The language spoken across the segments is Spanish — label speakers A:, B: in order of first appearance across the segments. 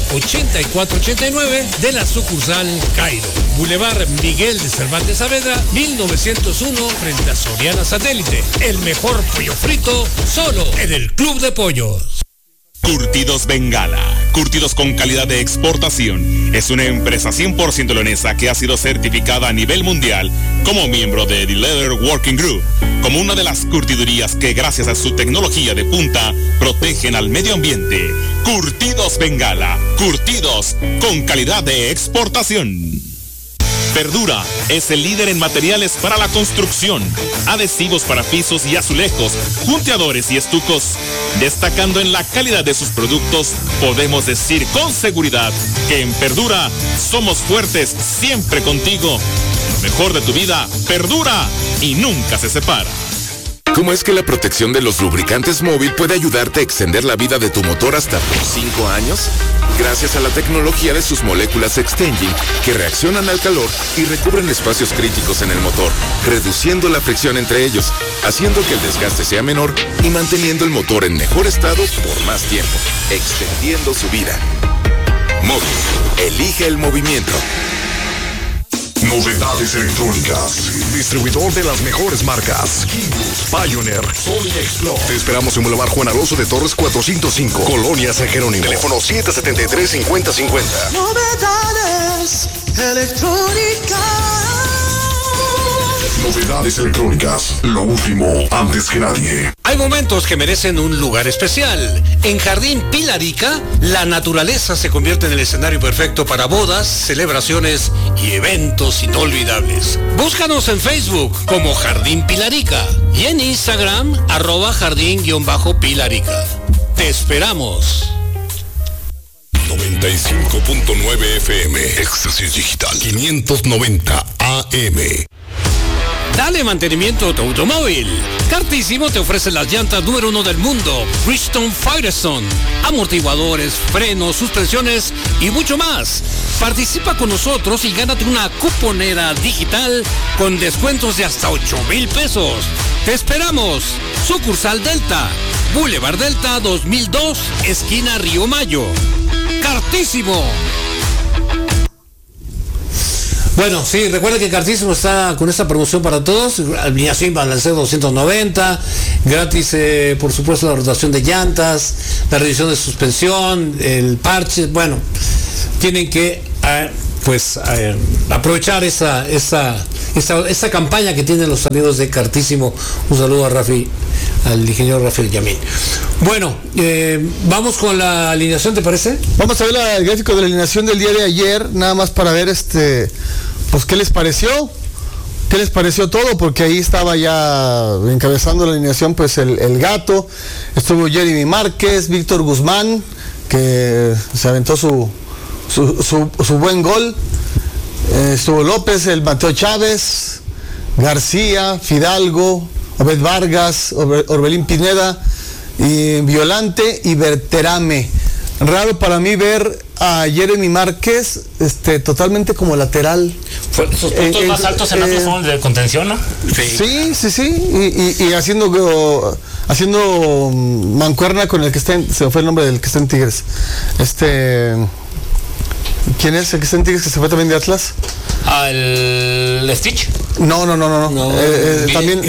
A: 8489 de la sucursal Cairo. Boulevard Miguel de Cervantes Saavedra, 1901, frente a Soriana Satélite. El mejor pollo frito, solo en el Club de Pollos.
B: Curtidos Bengala, curtidos con calidad de exportación. Es una empresa 100% leonesa que ha sido certificada a nivel mundial como miembro de The Leather Working Group, como una de las curtidurías que gracias a su tecnología de punta protegen al medio ambiente. Curtidos Bengala, curtidos con calidad de exportación. Verdura es el líder en materiales para la construcción, adhesivos para pisos y azulejos, punteadores y estucos. Destacando en la calidad de sus productos, podemos decir con seguridad que en Verdura somos fuertes siempre contigo. Lo mejor de tu vida perdura y nunca se separa.
C: ¿Cómo es que la protección de los lubricantes móvil puede ayudarte a extender la vida de tu motor hasta por 5 años? Gracias a la tecnología de sus moléculas Extending, que reaccionan al calor y recubren espacios críticos en el motor, reduciendo la fricción entre ellos, haciendo que el desgaste sea menor y manteniendo el motor en mejor estado por más tiempo, extendiendo su vida. Móvil, elige el movimiento.
D: Novedades electrónicas. Distribuidor de las mejores marcas: Kibus, Pioneer, Sony Explorer. Te esperamos en Boulevard Juan Alonso de Torres 405, Colonia San Jerónimo. Teléfono 773-5050.
E: Novedades electrónicas.
D: Novedades electrónicas, lo último antes que nadie.
A: Hay momentos que merecen un lugar especial. En Jardín Pilarica, la naturaleza se convierte en el escenario perfecto para bodas, celebraciones y eventos inolvidables. Búscanos en Facebook como Jardín Pilarica y en Instagram @jardín_pilarica. Te esperamos.
D: 95.9 FM, Éxtasis Digital, 590 AM.
A: Dale mantenimiento a tu automóvil. Cartísimo te ofrece las llantas número 1 del mundo, Bridgestone Firestone, amortiguadores, frenos, suspensiones y mucho más. Participa con nosotros y gánate una cuponera digital con descuentos de hasta 8,000 pesos. Te esperamos. Sucursal Delta, Boulevard Delta 2002, esquina Río Mayo. Cartísimo. Bueno, sí, recuerda que Cartísimo está con esta promoción para todos, alineación balanceo 290, gratis, por supuesto, la rotación de llantas, la revisión de suspensión, el parche. Bueno, tienen que aprovechar esta campaña que tienen los amigos de Cartísimo. Un saludo a Rafi, al ingeniero Rafael Yamín. Bueno, vamos con la alineación, ¿te parece?
F: Vamos a ver el gráfico de la alineación del día de ayer, nada más para ver pues qué les pareció todo, porque ahí estaba ya encabezando la alineación pues el Gato, estuvo Jeremy Márquez, Víctor Guzmán, que se aventó su buen gol, estuvo López, el Mateo Chávez, García, Fidalgo, Obed Vargas, Orbelín Pineda, y Violante y Berterame. Raro para mí ver a Jeremy Márquez totalmente como lateral.
G: Sus puntos más altos en la zona de contención, ¿no?
F: Sí. Y haciendo mancuerna con el que está se me fue el nombre del que está en Tigres. ¿Quién es el que está en Tigres que se fue también de Atlas?
G: ¿El Stitch?
F: No. También.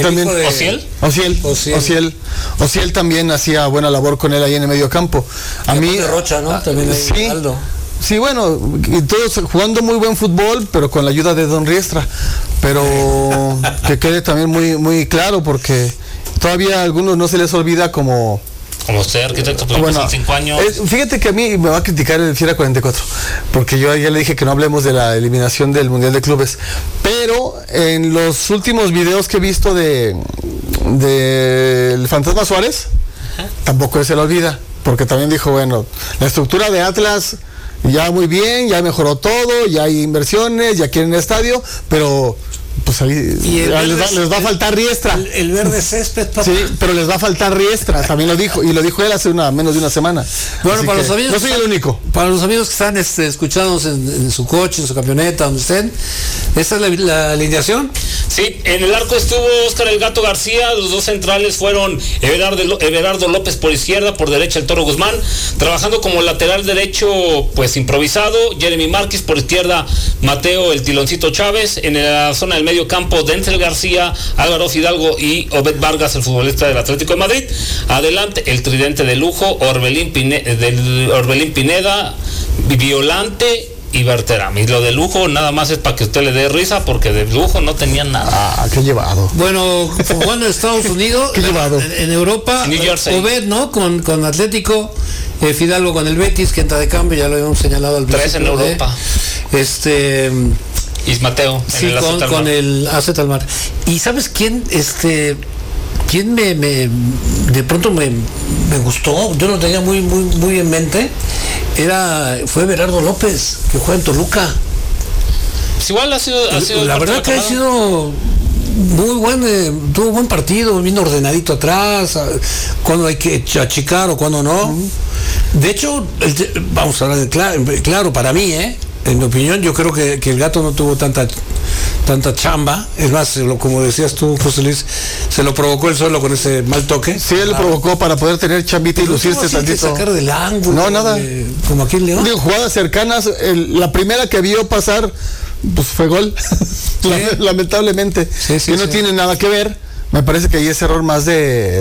F: Ociel también hacía buena labor con él ahí en el medio campo. A mí.
A: Rocha, ¿no? También
F: sí. Aldo. Sí, bueno, y todos jugando muy buen fútbol, pero con la ayuda de Don Riestra. Pero que quede también muy, muy claro, porque todavía a algunos no se les olvida como
G: ser arquitecto por 5 años.
F: Fíjate que a mí me va a criticar el Fiera 44, porque yo ya le dije que no hablemos de la eliminación del Mundial de Clubes, pero en los últimos videos que he visto del Fantasma Suárez, tampoco se le olvida, porque también dijo, bueno, la estructura de Atlas ya muy bien, ya mejoró todo, ya hay inversiones, ya quieren estadio, pero pues ahí les va a faltar riestra.
H: El verde césped, papá.
F: Sí, pero les va a faltar riestra, también lo dijo, y lo dijo él hace menos de una semana.
H: Bueno, para los amigos,
F: no soy el único.
H: Para los amigos que están escuchándonos en su coche, en su camioneta, donde estén, ¿esta es la alineación?
G: Sí, en el arco estuvo Óscar El Gato García, los dos centrales fueron Everardo López por izquierda, por derecha el Toro Guzmán, trabajando como lateral derecho, pues improvisado, Jeremy Márquez, por izquierda Mateo El Tiloncito Chávez, en la zona del medio campo Denzel García, Álvaro Fidalgo y Obed Vargas, el futbolista del Atlético de Madrid, adelante el tridente de lujo, Orbelín Pineda, Violante y Berterame. Y lo de lujo nada más es para que usted le dé risa, porque de lujo no tenían nada.
F: Ah, qué llevado.
H: Bueno, jugando en Estados Unidos,
F: qué llevado.
H: En Europa,
G: New Jersey.
H: Obed, ¿no? Con Atlético, Fidalgo con el Betis, que entra de cambio, ya lo habíamos señalado al principio.
G: 3 en Europa. Y Mateo.
H: Sí, con el AZ Almar. ¿Y sabes quién? ¿Quién de pronto me gustó? Yo lo tenía muy en mente. Fue Everardo López, que juega en Toluca.
G: Pues igual ha sido
H: la verdad que ha sido muy buen, tuvo buen partido, vino ordenadito atrás, cuando hay que achicar o cuando no. De hecho, vamos a hablar de claro, para mí, en mi opinión, yo creo que el Gato no tuvo tanta chamba. Es más, como decías tú, José Luis, se lo provocó él solo con ese mal toque.
F: Sí, él lo provocó para poder tener chambita y lucirse tantito.
H: Sacar del ángulo.
F: No, nada.
H: Como aquí en León.
F: Digo, jugadas cercanas, la primera que vio pasar, pues fue gol. Sí. Lamentablemente. Sí, no tiene nada que ver. Me parece que ahí es error más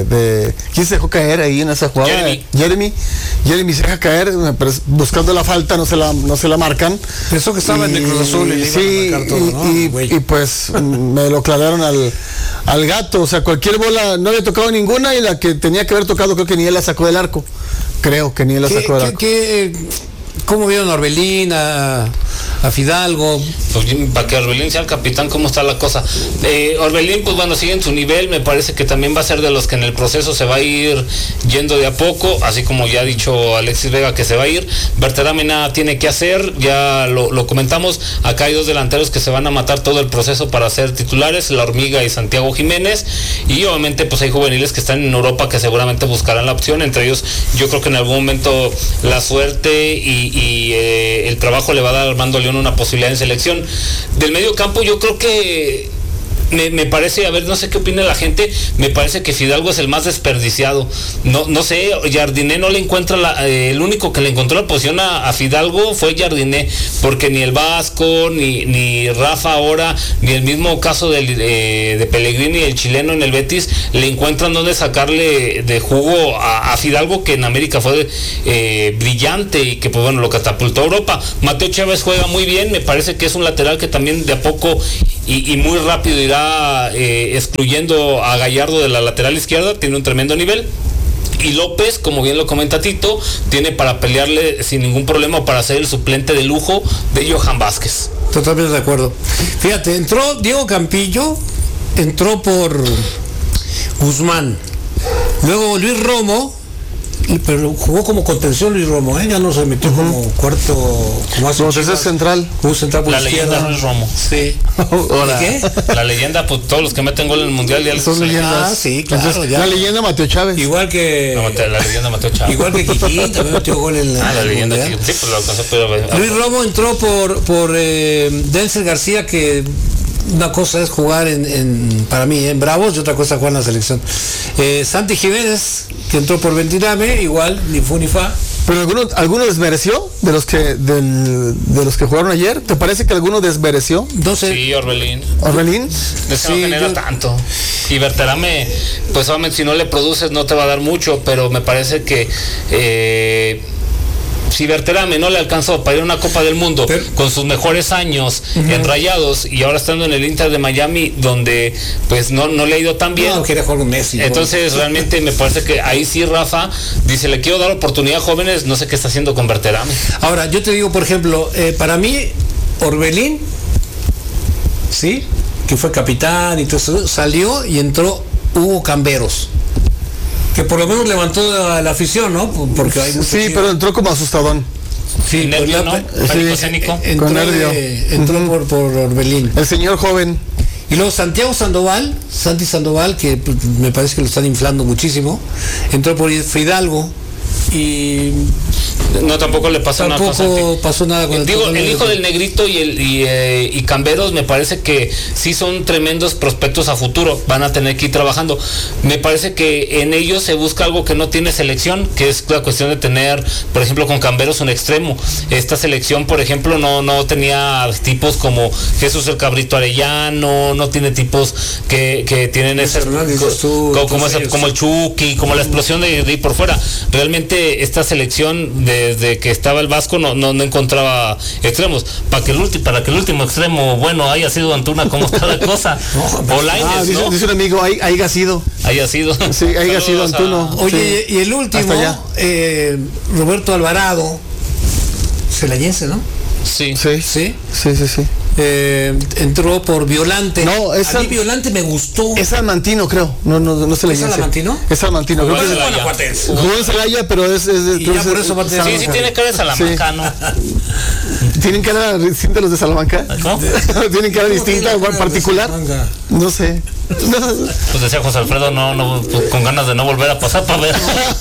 F: de ¿quién se dejó caer ahí en esa jugada? Jeremy se deja caer, buscando la falta, no se la marcan.
H: Pensó que estaba en el Cruz Azul y le iban a marcar todo, ¿no?
F: Y pues me lo clavaron al Gato. O sea, cualquier bola, no había tocado ninguna, y la que tenía que haber tocado creo que ni él la sacó del arco. Creo que ni él la sacó del arco.
H: ¿Cómo vieron a Orbelín, a Fidalgo?
G: Pues para que Orbelín sea el capitán, ¿cómo está la cosa? Orbelín, pues bueno, sigue en su nivel. Me parece que también va a ser de los que en el proceso se va a ir yendo de a poco, así como ya ha dicho Alexis Vega que se va a ir. Berterame nada tiene que hacer, ya lo comentamos. Acá hay dos delanteros que se van a matar todo el proceso para ser titulares, La Hormiga y Santiago Jiménez, y obviamente pues hay juveniles que están en Europa que seguramente buscarán la opción. Entre ellos, yo creo que en algún momento la suerte y el trabajo le va a dar a Armando León una posibilidad en selección. Del medio campo, yo creo que me parece, a ver, no sé qué opina la gente, me parece que Fidalgo es el más desperdiciado. No sé, Jardiné no le encuentra el único que le encontró la posición a Fidalgo fue Jardiné, porque ni el Vasco, ni Rafa ahora, ni el mismo caso de Pellegrini, el chileno en el Betis, le encuentran donde sacarle de jugo a Fidalgo, que en América fue brillante y que pues bueno, lo catapultó a Europa. Mateo Chávez juega muy bien, me parece que es un lateral que también de a poco y muy rápido irá excluyendo a Gallardo de la lateral izquierda, tiene un tremendo nivel. Y López, como bien lo comenta Tito, tiene para pelearle sin ningún problema para ser el suplente de lujo de Johan Vázquez.
H: Totalmente de acuerdo. Fíjate, entró Diego Campillo, entró por Guzmán, luego Luis Romo, pero jugó como contención Luis Romo, ya no se metió como cuarto, como hace
F: ese es central.
H: Central por
G: la
H: izquierda.
G: Leyenda Luis Romo.
H: Sí.
F: ¿Qué?
G: La leyenda, pues todos los que meten gol en el mundial ya
F: son leyendas.
H: Ah, sí, claro.
F: Entonces,
H: ya.
F: La leyenda Mateo Chávez.
H: Igual que
G: la leyenda Mateo Chávez.
H: Igual que Kiki también metió gol en
G: la leyenda mundial. Sí, pues lo alcanzó, pero
H: Luis Romo entró por Denzel García, que una cosa es jugar para mí en Bravos y otra cosa es jugar en la selección. Santi Jiménez, que entró por Berterame, igual, ni fu ni fa.
F: Pero alguno desmereció de los que jugaron ayer. ¿Te parece que alguno desmereció?
H: No sé.
G: Sí, Orbelín.
F: ¿Orbelín?
G: No genera tanto. Y Berterame, pues obviamente si no le produces no te va a dar mucho, pero me parece que si Berterame no le alcanzó para ir a una Copa del Mundo con sus mejores años en Rayados y ahora estando en el Inter de Miami, donde pues no le ha ido tan bien.
H: No, quería jugar con Messi.
G: Entonces realmente me parece que ahí sí Rafa dice, le quiero dar oportunidad a jóvenes, no sé qué está haciendo con Berterame.
H: Ahora, yo te digo, por ejemplo, para mí, Orbelín, ¿sí? Que fue capitán y todo eso, salió y entró Hugo Camberos, que por lo menos levantó la afición, ¿no? Porque hay
F: sí, pero entró como asustadón.
G: Sí, nervio, ¿no?
H: Entró por Orbelín.
F: El señor joven.
H: Y luego Santi Sandoval, que pues, me parece que lo están inflando muchísimo, entró por Fidalgo y
G: no, tampoco le pasó nada.
H: Tampoco pasó nada con
G: el hijo del Negrito y Camberos me parece que sí son tremendos prospectos a futuro, van a tener que ir trabajando. Me parece que en ellos se busca algo que no tiene selección, que es la cuestión de tener, por ejemplo, con Camberos un extremo. Esta selección, por ejemplo, no tenía tipos como Jesús el Cabrito Arellano, no tiene tipos que tienen ese como el Chucky, como la explosión de ir por fuera. Realmente esta selección desde que estaba el Vasco no encontraba extremos. Para que el último extremo bueno haya sido Antuna, como está la cosa. O Lainez, ¿no?
F: Dice un amigo, haya sido. Sí, haya sido Antuna.
H: Oye, sí. Y el último, Roberto Alvarado, celayense, ¿no?
G: Sí.
H: Entró por Violante.
F: No,
H: a mí Violante me gustó.
F: Es salmantino, creo. No se le dice.
H: ¿Es salmantino?
F: Es salmantino.
H: Jugó en Guanajuatense.
F: Jugó en Celaya, pero es
H: y ya por eso
G: sí, tiene cara de Salamanca, ¿no?
F: ¿Tienen cara distinta los de Salamanca?
G: ¿Cómo?
F: ¿Tienen cara distinta o particular? No sé.
G: Pues decía José Alfredo, pues con ganas de no volver a pasar para ver.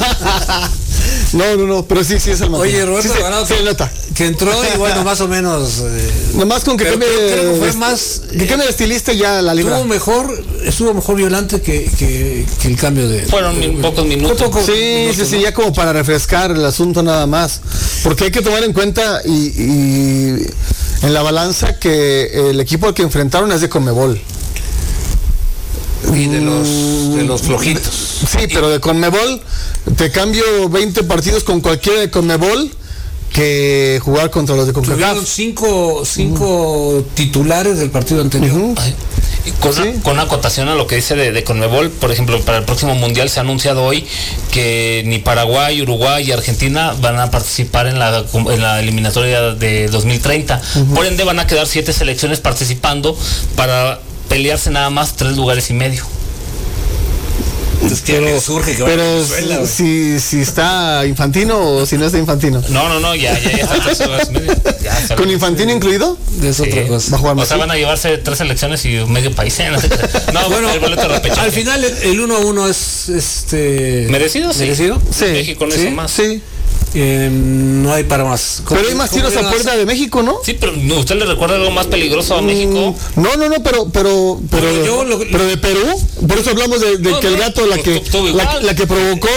F: No, pero sí es salmantino.
H: Oye, Roberto Alvarado,
F: se nota.
H: Que entró y bueno, más o menos.
F: Nomás con que cambie de estilista ya la libra.
H: Estuvo mejor Violante que el cambio de.
G: Fueron pocos minutos.
F: Sí, ya como para refrescar el asunto nada más. Porque hay que tomar en cuenta y en la balanza que el equipo al que enfrentaron es de Conmebol.
H: Y de los flojitos.
F: Sí, pero de Conmebol te cambio 20 partidos con cualquiera de Conmebol que jugar contra los de CONCACAF.
H: Tuvieron cinco titulares del partido anterior.
G: Con una acotación a lo que dice de Conmebol, por ejemplo, para el próximo Mundial se ha anunciado hoy que ni Paraguay, Uruguay y Argentina van a participar en la eliminatoria de 2030. Por ende van a quedar 7 selecciones participando para pelearse nada más 3 lugares y medio.
F: Pero si está Infantino o si no está Infantino.
G: No, ya está 3 lugares y medio.
F: ¿Con Infantino incluido?
H: Es otra cosa.
F: Va a jugar
G: o sea, van a llevarse 3 selecciones y medio país. No, bueno, el boleto repechaje.
H: Al final el 1-1 es
G: merecido.
F: Sí.
G: México no hizo más.
F: Sí.
H: No hay para más.
F: Pero hay más tiros a puerta de México, ¿no?
G: Sí, pero ¿usted le recuerda algo más peligroso a México?
F: No, pero de Perú, por eso hablamos de que el gato, la que provocó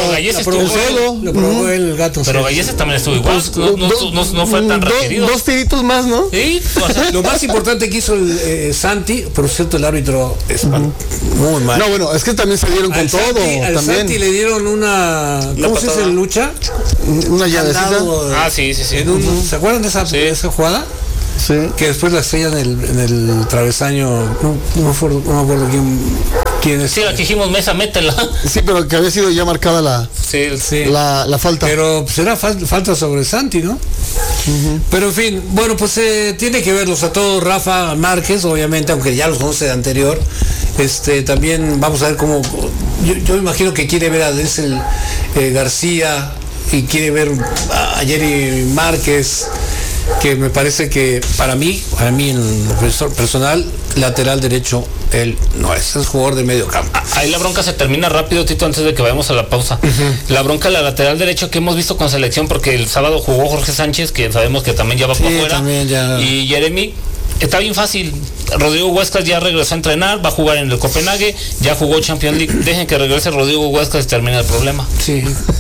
H: lo provocó el gato.
G: Pero Galleses también estuvo igual, no fue tan requerido.
F: 2 tiritos más, ¿no?
G: Sí,
H: lo más importante que hizo el Santi, por cierto, el árbitro es muy mal.
F: No, bueno, es que también se dieron con todo.
H: Al Santi le dieron una ¿cómo se dice en lucha?
F: Una llavecita.
G: Sí.
H: ¿Se acuerdan de esa jugada?
F: Sí.
H: Que después la estrellan en el travesaño. No me acuerdo quién es.
G: Sí, la que dijimos, Mesa, métela.
F: Sí, pero que había sido ya marcada la falta.
H: Pero pues era falta sobre Santi, ¿no? Pero en fin, bueno, pues tiene que verlos a todos. Rafa Márquez, obviamente, aunque ya los conoce de anterior. También vamos a ver cómo. Yo imagino que quiere ver a Denzel García y quiere ver a Jerry Márquez, que me parece que para mí en el personal, lateral derecho, él no es jugador de medio campo.
G: Ahí la bronca se termina rápido, Tito, antes de que vayamos a la pausa. La bronca de la lateral derecho que hemos visto con selección, porque el sábado jugó Jorge Sánchez, que sabemos que también ya va por afuera, y Jeremy. Está bien fácil. Rodrigo Huescas ya regresó a entrenar, va a jugar en el Copenhague, ya jugó Champions League. Dejen que regrese Rodrigo Huescas y termine el problema.
H: Sí.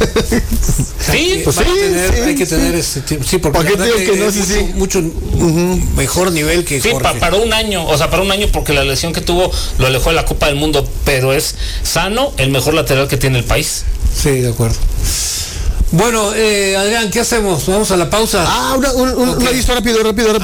F: Pues
H: hay que tener ese tiempo. Sí, porque mucho mejor nivel que Jorge.
G: Para un año, porque la lesión que tuvo lo alejó de la Copa del Mundo, pero es sano, el mejor lateral que tiene el país.
H: Sí, de acuerdo. Bueno, Adrián, ¿qué hacemos? ¿Vamos a la pausa?
F: Un aviso rápido.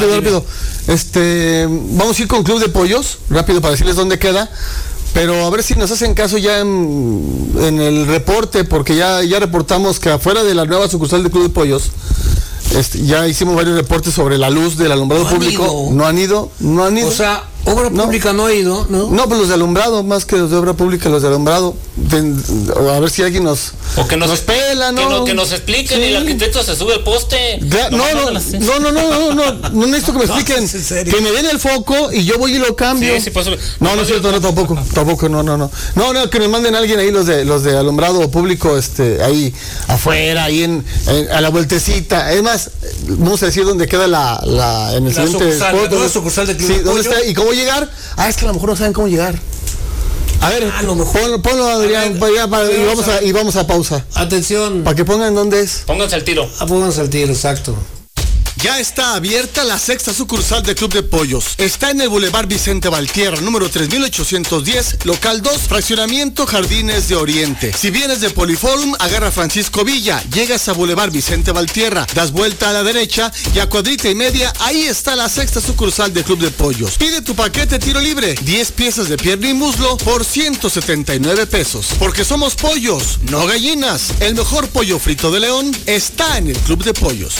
F: Vamos a ir con Club de Pollos, rápido para decirles dónde queda, pero a ver si nos hacen caso ya en el reporte, porque ya reportamos que afuera de la nueva sucursal de Club de Pollos, ya hicimos varios reportes sobre la luz del alumbrado público. No han ido.
H: O sea, Obra pública no ha ido, ¿no?
F: No, pues los de alumbrado, más que los de obra pública, los de alumbrado. A ver si alguien nos pela, ¿no?
G: Que nos expliquen, sí. El arquitecto se sube al poste.
F: No necesito que me expliquen. Que me den el foco y yo voy y lo cambio.
G: Sí, pues,
F: no es cierto, no, tampoco, no. No, que me manden a alguien ahí, los de alumbrado público, ahí afuera, ahí a la vueltecita. Es más, vamos a decir dónde queda en el siguiente spot.
H: La sucursal de Club de
F: ¿dónde
H: Pollo?
F: está? ¿Y cómo llegar? Es que a lo mejor no saben cómo llegar. A ver, a lo mejor. Ponlo, Adrián, y vamos a pausa.
H: Atención.
F: Para que pongan dónde es.
G: Pónganse al tiro.
H: Pónganse al tiro, exacto.
F: Ya está abierta la 6ª sucursal de Club de Pollos. Está en el Boulevard Vicente Valtierra, número 3810, local 2, fraccionamiento Jardines de Oriente. Si vienes de Poliforum, agarra Francisco Villa, llegas a Boulevard Vicente Valtierra, das vuelta a la derecha y a cuadrita y media, ahí está la 6ª sucursal de Club de Pollos. Pide tu paquete tiro libre, 10 piezas de pierna y muslo por 179 pesos. Porque somos pollos, no gallinas. El mejor pollo frito de León está en el Club de Pollos.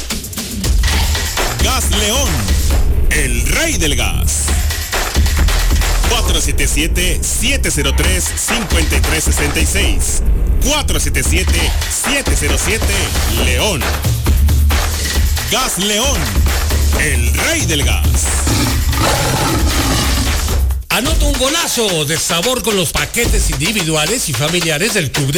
B: Gas León, el rey del gas. 477-703-5366. 477-707 León. Gas León, el rey del gas.
A: Anota un golazo de sabor con los paquetes individuales y familiares del Club de